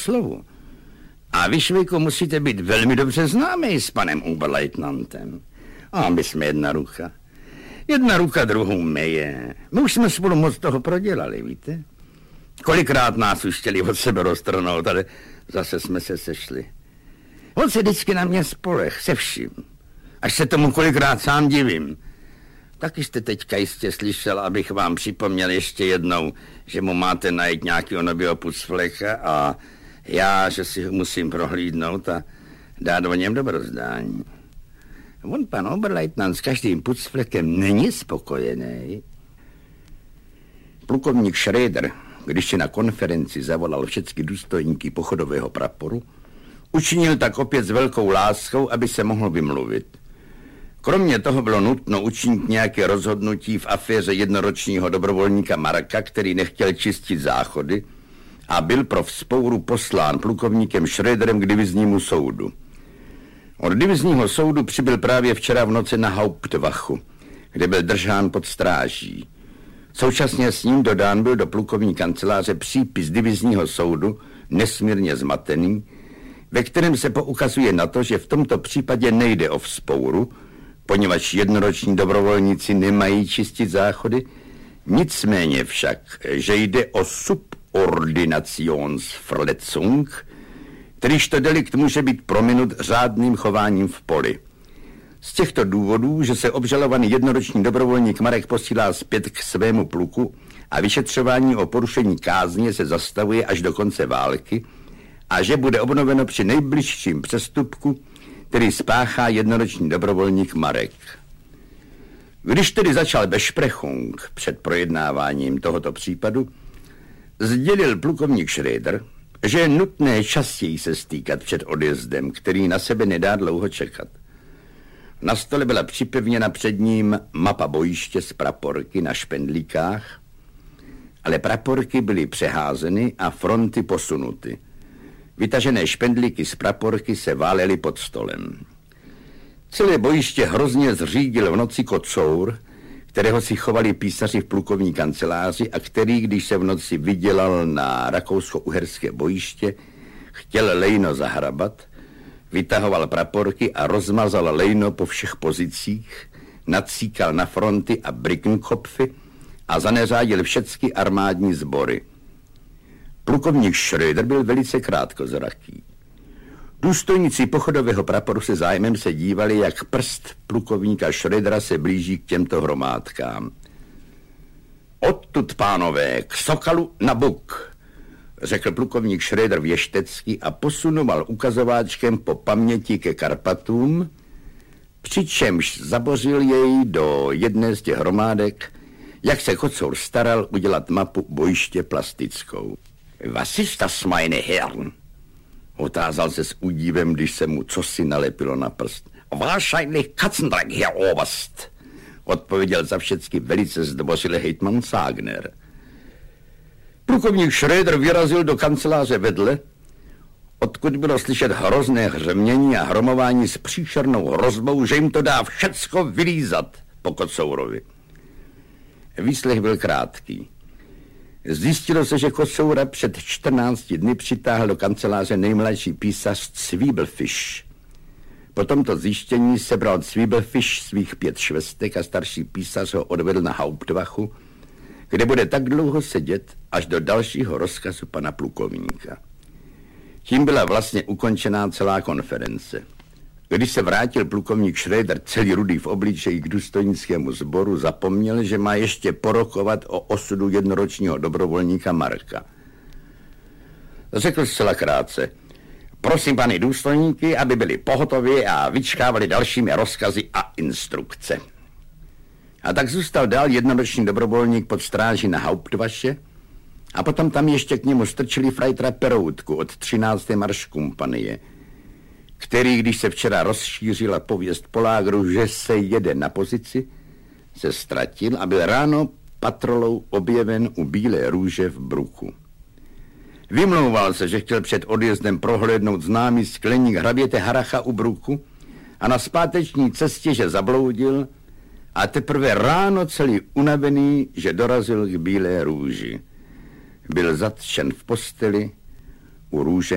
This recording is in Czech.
slovu. A vy, Švejko, musíte být velmi dobře známý s panem Oberleutnantem. A my jsme jedna ruka. Jedna ruka druhou meje. My už jsme spolu moc toho prodělali, víte? Kolikrát nás už chtěli od sebe roztrhnout, ale zase jsme se sešli. On se vždycky na mě spoleh, se vším. Až se tomu kolikrát sám divím. Taky jste teďka jistě slyšel, abych vám připomněl ještě jednou, že mu máte najít nějakého nového pucflecha a já, že si ho musím prohlídnout a dát o něm dobrozdání. On, pan Oberleutnant, s každým pucflekem není spokojený. Plukovník Schröder, když se na konferenci zavolal všechny důstojníky pochodového praporu, učinil tak opět s velkou láskou, aby se mohl vymluvit. Kromě toho bylo nutno učinit nějaké rozhodnutí v aféře jednoročního dobrovolníka Marka, který nechtěl čistit záchody a byl pro vzpouru poslán plukovníkem Schröderem k diviznímu soudu. Od divizního soudu přibyl právě včera v noci na Hauptwachu, kde byl držán pod stráží. Současně s ním dodán byl do plukovní kanceláře přípis divizního soudu, nesmírně zmatený, ve kterém se poukazuje na to, že v tomto případě nejde o vzpouru, poněvadž jednoroční dobrovolníci nemají čistit záchody, nicméně však, že jde o Subordinationsverletzung, kterýžto delikt může být prominut řádným chováním v poli. Z těchto důvodů, že se obžalovaný jednoroční dobrovolník Marek posílá zpět k svému pluku a vyšetřování o porušení kázně se zastavuje až do konce války a že bude obnoveno při nejbližším přestupku, který spáchá jednoroční dobrovolník Marek. Když tedy začal Besprechung před projednáváním tohoto případu, sdělil plukovník Schröder, že je nutné častěji se stýkat před odjezdem, který na sebe nedá dlouho čekat. Na stole byla připevněna před ním mapa bojiště z praporky na špendlíkách, ale praporky byly přeházeny a fronty posunuty. Vytažené špendlíky z praporky se válely pod stolem. Celé bojiště hrozně zřídil v noci kocour, kterého si chovali písaři v plukovní kanceláři a který, když se v noci vydělal na rakousko-uherské bojiště, chtěl lejno zahrabat, vytahoval praporky a rozmazal lejno po všech pozicích, nacíkal na fronty a brickenkopfy a zaneřádil všechny armádní sbory. Plukovník Schröder byl velice krátkozraký. Důstojníci pochodového praporu se zájmem se dívali, jak prst plukovníka Schrödera se blíží k těmto hromádkám. Odtud, pánové, k Sokalu na buk, řekl plukovník Schröder věštecky a posunoval ukazováčkem po paměti ke Karpatům, přičemž zabořil jej do jedné z těch hromádek, jak se kocour staral udělat mapu bojiště plastickou. Was ist das, meine Herren? Otázal se s údivem, když se mu cosi nalepilo na prst. Wahrscheinlich Katzendreck, Herr Oberst, odpověděl za všecky velice zdvořile hejtman Sagner. Plukovník Schröder vyrazil do kanceláře vedle, odkud bylo slyšet hrozné hřmění a hromování s příšernou hrozbou, že jim to dá všecko vylízat po kocourovi. Výslech byl krátký. Zjistilo se, že Kocoura před 14 dny přitáhl do kanceláře nejmladší písař Zwiebelfisch. Po tomto zjištění sebral Zwiebelfisch svých 5 švestek a starší písař ho odvedl na Hauptwachu, kde bude tak dlouho sedět až do dalšího rozkazu pana plukovníka. Tím byla vlastně ukončená celá konference. Když se vrátil plukovník Schröder celý rudý v obličeji k důstojnickému sboru, zapomněl, že má ještě porokovat o osudu jednoročního dobrovolníka Marka. Řekl zcela krátce: prosím pány důstojníky, aby byli pohotoví a vyčkávali dalšími rozkazy a instrukce. A tak zůstal dál jednoroční dobrovolník pod stráží na Hauptwache a potom tam ještě k němu strčili frajtra Peroutku od 13. marškompanie, který, když se včera rozšířila pověst po lágru, že se jede na pozici, se ztratil a byl ráno patrolou objeven u Bílé růže v Bruchu. Vymlouval se, že chtěl před odjezdem prohlédnout známý skleník hraběte Haracha u Bruchu a na zpáteční cestě, že zabloudil a teprve ráno celý unavený, že dorazil k Bílé růži. Byl zatčen v posteli u růže